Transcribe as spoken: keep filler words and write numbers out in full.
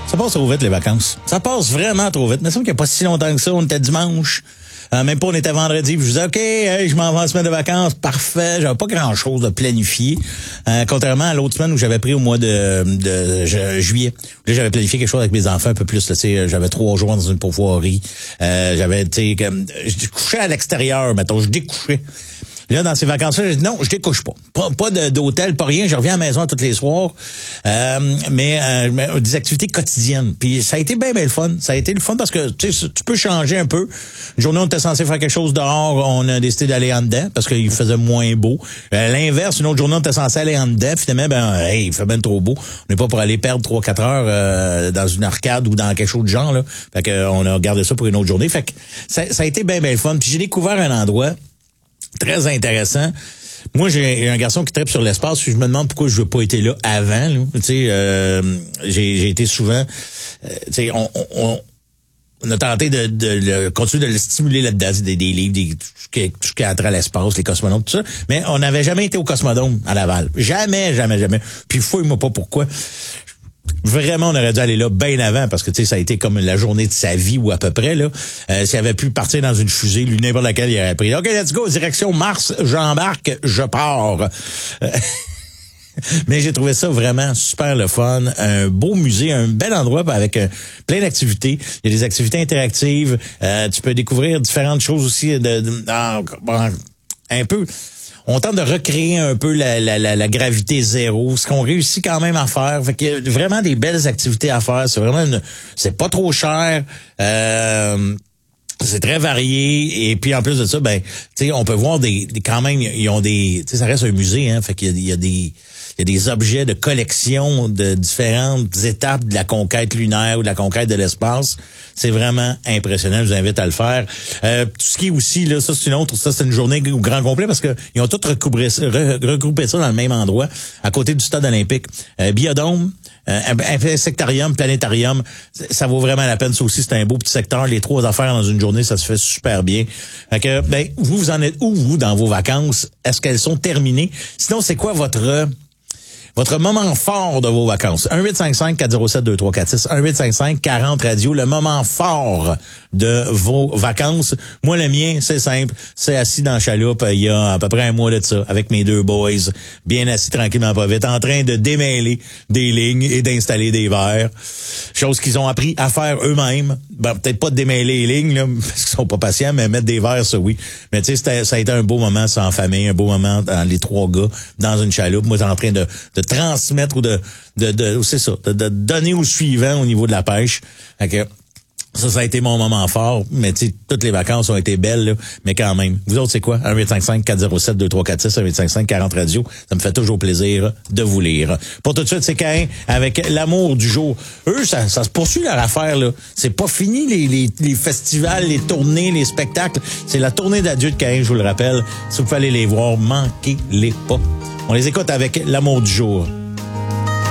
Ça passe trop vite, les vacances. Ça passe vraiment trop vite. Mais ça me semble qu'il n'y a pas si longtemps que ça. On était dimanche. Euh, même pas, on était vendredi. Puis je disais, OK, hey, je m'en vais en semaine de vacances. Parfait. J'avais pas grand-chose de planifié. Euh, contrairement à l'autre semaine où j'avais pris au mois de, de, de juillet. Là, j'avais planifié quelque chose avec mes enfants un peu plus. Là, j'avais trois jours dans une pourvoirie. Euh, j'avais, tu sais, comme, je couchais à l'extérieur, mettons. Je découchais. Là, dans ces vacances-là, j'ai dit non, je découche pas. Pas, pas de, d'hôtel, pas rien. Je reviens à la maison tous les soirs. Euh, mais, euh, mais des activités quotidiennes. Puis ça a été bien, bien le fun. Ça a été le fun parce que tu sais, tu peux changer un peu. Une journée, on était censé faire quelque chose dehors. On a décidé d'aller en dedans parce qu'il faisait moins beau. Euh, l'inverse, une autre journée, on était censé aller en dedans. Finalement, ben, hey, il fait bien trop beau. On n'est pas pour aller perdre trois quatre heures euh, dans une arcade ou dans quelque chose de genre. Là. Fait que, euh, on a gardé ça pour une autre journée. Fait que ça, ça a été bien, bien le fun. Puis j'ai découvert un endroit très intéressant. Moi, j'ai un garçon qui tripe sur l'espace. Je me demande pourquoi je veux pas été là avant. Là. Tu sais, euh, j'ai, j'ai été souvent. Euh, tu sais, on, on, on a tenté de, de, de continuer de le stimuler là-dedans, des, des livres, des, tout ce qui a trait à l'espace, les cosmonautes, tout ça. Mais on n'avait jamais été au Cosmodome à Laval. Jamais, jamais, jamais. Puis fouille-moi pas pourquoi. Vraiment, on aurait dû aller là bien avant parce que tu sais, ça a été comme la journée de sa vie ou à peu près là. Euh, s'il avait pu partir dans une fusée, lui n'importe laquelle, il aurait pris. OK, let's go, direction Mars, j'embarque, je pars. Euh, Mais j'ai trouvé ça vraiment super le fun, un beau musée, un bel endroit avec euh, plein d'activités. Il y a des activités interactives. Euh, tu peux découvrir différentes choses aussi de, de, ah, bon, un peu. On tente de recréer un peu la, la, la, la gravité zéro, ce qu'on réussit quand même à faire. Fait qu'il y a vraiment des belles activités à faire. C'est vraiment une, c'est pas trop cher. Euh, c'est très varié. Et puis en plus de ça, ben, tu sais, on peut voir des, des quand même, ils ont des, tu sais, ça reste un musée, hein. Fait qu'il y a, il y a des, il y a des objets de collection de différentes étapes de la conquête lunaire ou de la conquête de l'espace. C'est vraiment impressionnant. Je vous invite à le faire. Euh, tout ce qui est aussi, là, ça c'est une autre, ça c'est une journée au grand complet parce que ils ont tout regroupé ça, regroupé ça dans le même endroit, à côté du stade olympique. Euh, Biodôme, euh, insectarium, planétarium, ça vaut vraiment la peine. Ça aussi, c'est un beau petit secteur. Les trois affaires dans une journée, ça se fait super bien. Fait que, ben, vous, vous en êtes où, vous, dans vos vacances? Est-ce qu'elles sont terminées? Sinon, c'est quoi votre... Votre moment fort de vos vacances. un huit cinq cinq quatre zéro sept deux trois quatre six. un huit cinq cinq quarante radio. Le moment fort de vos vacances. Moi, le mien, c'est simple. C'est assis dans la chaloupe il y a à peu près un mois de ça, avec mes deux boys, bien assis tranquillement pas vite, en train de démêler des lignes et d'installer des verres. Chose qu'ils ont appris à faire eux-mêmes. Ben, peut-être pas de démêler les lignes, là, parce qu'ils sont pas patients, mais mettre des verres, ça oui. Mais tu sais, ça a été un beau moment, ça en famille, un beau moment dans les trois gars, dans une chaloupe. Moi, en train de, de transmettre ou de, de, de c'est ça, de, de donner au suivant au niveau de la pêche. Fait que, ça, ça a été mon moment fort, mais tu sais, toutes les vacances ont été belles, là, mais quand même. Vous autres, c'est quoi? un huit cinq cinq quatre zéro sept deux trois quatre six, un huit cinq cinq quarante radio. Ça me fait toujours plaisir de vous lire. Pour tout de suite, c'est Caïn avec l'amour du jour. Eux, ça, ça se poursuit leur affaire, là. C'est pas fini, les, les, les festivals, les tournées, les spectacles. C'est la tournée d'adieu de Caïn, je vous le rappelle. Si vous pouvez aller les voir, manquez-les pas. On les écoute avec l'amour du jour.